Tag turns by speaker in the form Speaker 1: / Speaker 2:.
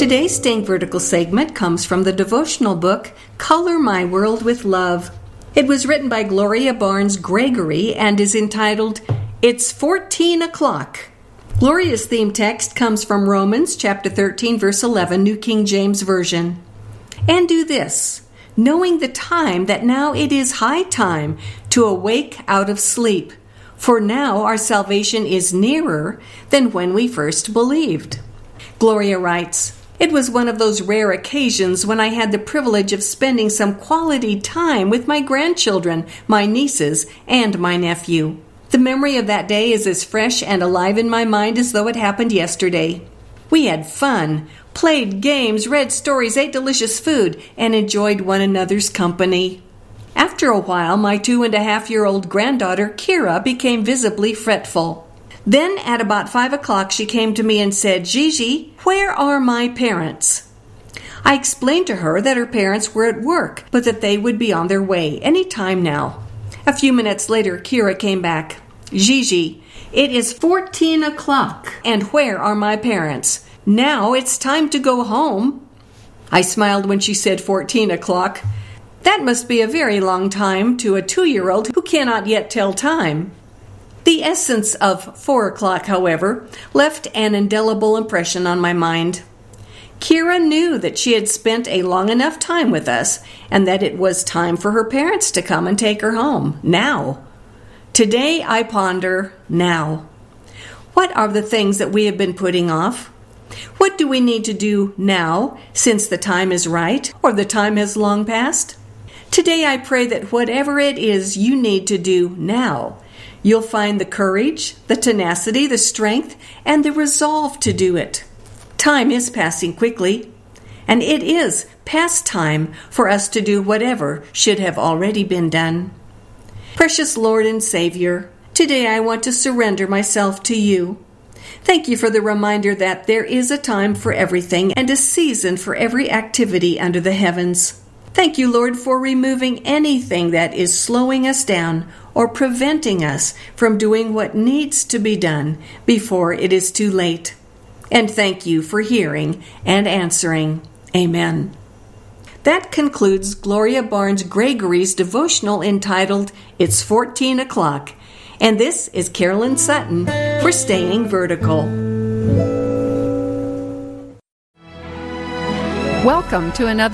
Speaker 1: Today's Staying Vertical segment comes from the devotional book, Color My World with Love. It was written by Gloria Barnes Gregory and is entitled, It's 14 O'Clock. Gloria's theme text comes from Romans chapter 13, verse 11, New King James Version. And do this, knowing the time that now it is high time to awake out of sleep. For now our salvation is nearer than when we first believed. Gloria writes, It was one of those rare occasions when I had the privilege of spending some quality time with my grandchildren, my nieces, and my nephew. The memory of that day is as fresh and alive in my mind as though it happened yesterday. We had fun, played games, read stories, ate delicious food, and enjoyed one another's company. After a while, my 2.5-year-old granddaughter, Kira, became visibly fretful. Then, at about 5 o'clock, she came to me and said, Gigi, where are my parents? I explained to her that her parents were at work, but that they would be on their way any time now. A few minutes later, Kira came back. Gigi, it is 14 o'clock, and where are my parents? Now it's time to go home. I smiled when she said 14 o'clock. That must be a very long time to a 2-year-old who cannot yet tell time. The essence of 4 o'clock, however, left an indelible impression on my mind. Kira knew that she had spent a long enough time with us and that it was time for her parents to come and take her home, now. Today I ponder, now. What are the things that we have been putting off? What do we need to do now, since the time is right, or the time has long passed? Today I pray that whatever it is you need to do now, you'll find the courage, the tenacity, the strength, and the resolve to do it. Time is passing quickly, and it is past time for us to do whatever should have already been done. Precious Lord and Savior, today I want to surrender myself to you. Thank you for the reminder that there is a time for everything and a season for every activity under the heavens. Thank you, Lord, for removing anything that is slowing us down or preventing us from doing what needs to be done before it is too late. And thank you for hearing and answering. Amen. That concludes Gloria Barnes Gregory's devotional entitled, It's 14 O'Clock. And this is Carolyn Sutton for Staying Vertical.
Speaker 2: Welcome to another